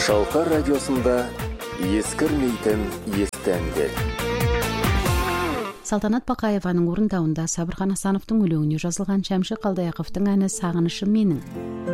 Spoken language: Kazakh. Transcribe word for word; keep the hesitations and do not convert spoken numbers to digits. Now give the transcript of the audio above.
Шалқар радиосында ескірмейтін естәңдер. Салтанат Бақаеваның орындауында Сабырхан Асановтың өлеңіне жазылған Шәмші Қалдаяқовтың әні «Сағынышым менің».